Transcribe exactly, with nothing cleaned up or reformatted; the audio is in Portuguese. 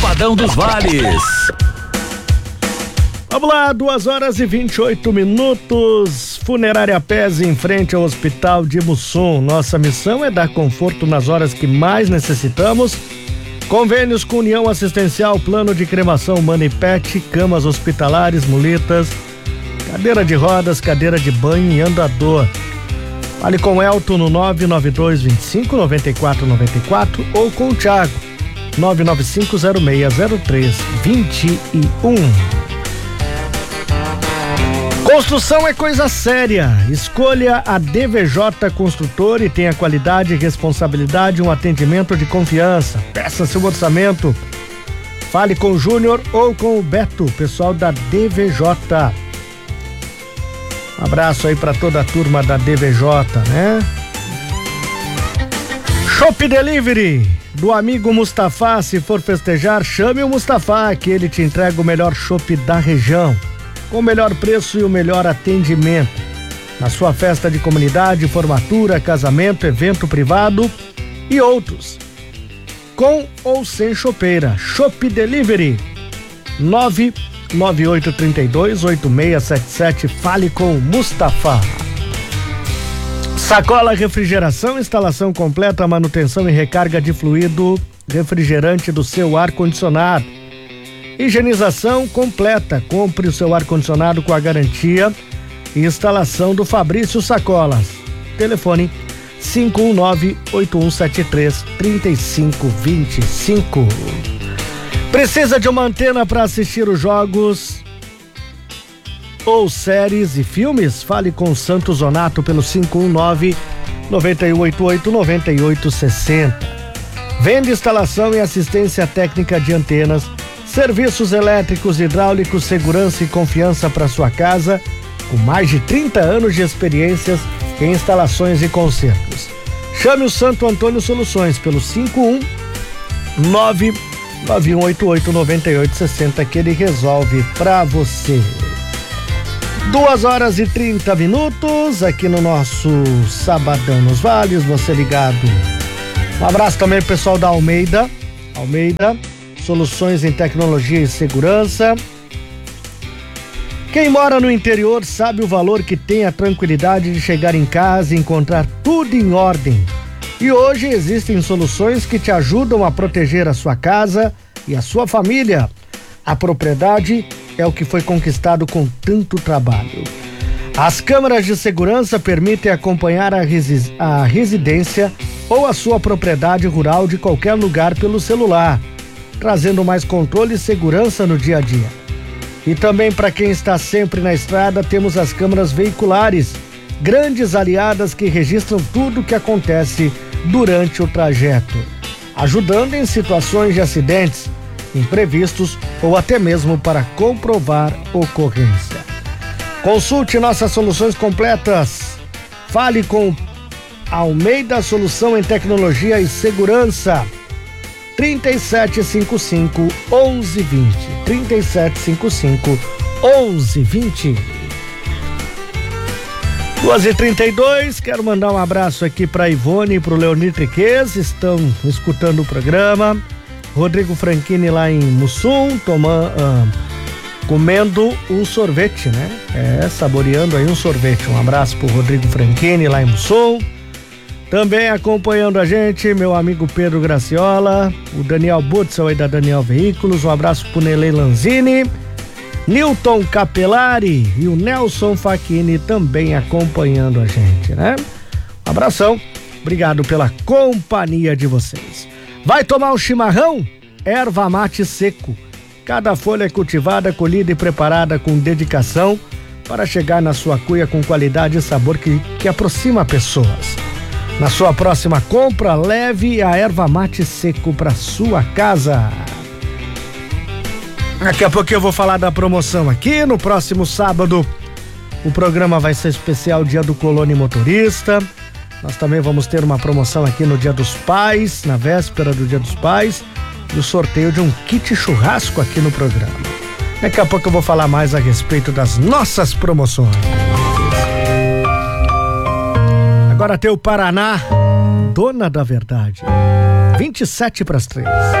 Sabadão dos Vales. Vamos lá, duas horas e vinte e oito minutos. Funerária Pes em frente ao Hospital de Mussum. Nossa missão é dar conforto nas horas que mais necessitamos. Convênios com União Assistencial, plano de cremação Manipet, camas hospitalares, muletas, cadeira de rodas, cadeira de banho e andador. Fale com Elton no nove nove dois, vinte e cinco, noventa e quatro noventa e quatro ou com o Thiago nove nove cinco zero seis zero três dois um. Construção é coisa séria. Escolha a D V J Construtor e tenha qualidade, responsabilidade e um atendimento de confiança. Peça seu orçamento. Fale com o Júnior ou com o Beto, pessoal da D V J. Um abraço aí para toda a turma da D V J, né? Shop Delivery do amigo Mustafa. Se for festejar, chame o Mustafa, que ele te entrega o melhor chopp da região, com o melhor preço e o melhor atendimento. Na sua festa de comunidade, formatura, casamento, evento privado e outros. Com ou sem chopeira. Shop Delivery nove nove oito três dois, oito seis sete sete. Fale com o Mustafa. Sacola Refrigeração, instalação completa, manutenção e recarga de fluido refrigerante do seu ar-condicionado. Higienização completa. Compre o seu ar-condicionado com a garantia e instalação do Fabrício Sacolas. Telefone cinco um nove, oito um sete três, três cinco dois cinco. Precisa de uma antena para assistir os jogos ou séries e filmes? Fale com o Santos Zonato pelo cinco um nove, nove oito oito, nove oito seis zero. Vende instalação e assistência técnica de antenas, serviços elétricos, hidráulicos, segurança e confiança para sua casa, com mais de trinta anos de experiências em instalações e consertos. Chame o Santo Antônio Soluções pelo cinco um nove, nove um oito oito, nove oito seis zero, que ele resolve para você. Duas horas e trinta minutos aqui no nosso Sabadão nos Vales, você ligado. Um abraço também pro pessoal da Almeida. Almeida, soluções em tecnologia e segurança. Quem mora no interior sabe o valor que tem a tranquilidade de chegar em casa e encontrar tudo em ordem. E hoje existem soluções que te ajudam a proteger a sua casa e a sua família. A propriedade é o que foi conquistado com tanto trabalho. As câmeras de segurança permitem acompanhar a, resi- a residência ou a sua propriedade rural de qualquer lugar pelo celular, trazendo mais controle e segurança no dia a dia. E também para quem está sempre na estrada, temos as câmeras veiculares, grandes aliadas que registram tudo o que acontece durante o trajeto, ajudando em situações de acidentes, imprevistos ou até mesmo para comprovar ocorrência. Consulte nossas soluções completas. Fale com Almeida Solução em Tecnologia e Segurança. trinta sete cinquenta e cinco, onze vinte. trinta sete cinquenta e cinco, onze vinte. duas e trinta e dois, quero mandar um abraço aqui para Ivone e para o Leonir Triquez, estão escutando o programa. Rodrigo Franchini lá em Mussum, tomando, ah, comendo um sorvete, né? É, saboreando aí um sorvete. Um abraço pro Rodrigo Franchini lá em Mussum. Também acompanhando a gente, meu amigo Pedro Graciola, o Daniel Butzel aí da Daniel Veículos, um abraço pro Nelei Lanzini, Newton Capelari e o Nelson Facchini também acompanhando a gente, né? Um abração, obrigado pela companhia de vocês. Vai tomar um chimarrão? Erva mate seco. Cada folha é cultivada, colhida e preparada com dedicação para chegar na sua cuia com qualidade e sabor que, que aproxima pessoas. Na sua próxima compra, leve a erva mate seco para sua casa. Daqui a pouco eu vou falar da promoção aqui. No próximo sábado, o programa vai ser especial Dia do Colono e Motorista. Nós também vamos ter uma promoção aqui no Dia dos Pais, na véspera do Dia dos Pais, e o sorteio de um kit churrasco aqui no programa. Daqui a pouco eu vou falar mais a respeito das nossas promoções. Agora tem o Paraná, Dona da Verdade. vinte e sete para as três.